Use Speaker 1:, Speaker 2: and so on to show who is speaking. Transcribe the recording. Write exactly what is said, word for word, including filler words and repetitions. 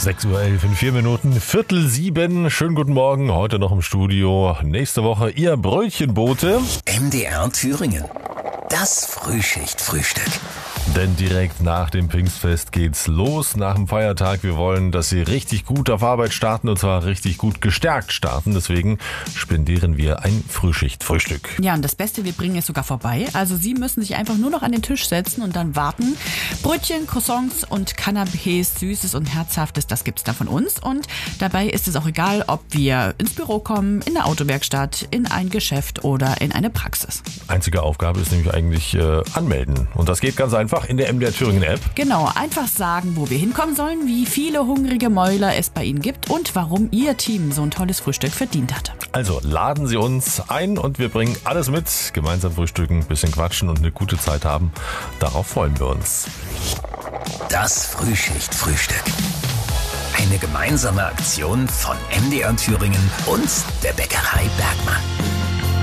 Speaker 1: sechs Uhr elf in vier Minuten, Viertel sieben. Schönen guten Morgen, heute noch im Studio. Nächste Woche Ihr Brötchenbote.
Speaker 2: M D R Thüringen. Das Frühschicht-Frühstück.
Speaker 1: Denn direkt nach dem Pfingstfest geht's los, nach dem Feiertag. Wir wollen, dass Sie richtig gut auf Arbeit starten und zwar richtig gut gestärkt starten. Deswegen spendieren wir ein Frühschicht-Frühstück.
Speaker 3: Ja, und das Beste, wir bringen es sogar vorbei. Also Sie müssen sich einfach nur noch an den Tisch setzen und dann warten. Brötchen, Croissants und Canapés, Süßes und Herzhaftes, das gibt's da von uns. Und dabei ist es auch egal, ob wir ins Büro kommen, in eine Autowerkstatt, in ein Geschäft oder in eine Praxis.
Speaker 1: Einzige Aufgabe ist nämlich eigentlich äh, anmelden. Und das geht ganz einfach in der M D R Thüringen App.
Speaker 3: Genau, einfach sagen, wo wir hinkommen sollen, wie viele hungrige Mäuler es bei Ihnen gibt und warum Ihr Team so ein tolles Frühstück verdient hat.
Speaker 1: Also laden Sie uns ein und wir bringen alles mit. Gemeinsam frühstücken, ein bisschen quatschen und eine gute Zeit haben. Darauf freuen wir uns.
Speaker 2: Das Frühschicht-Frühstück. Eine gemeinsame Aktion von M D R Thüringen und der Bäckerei Bergmann.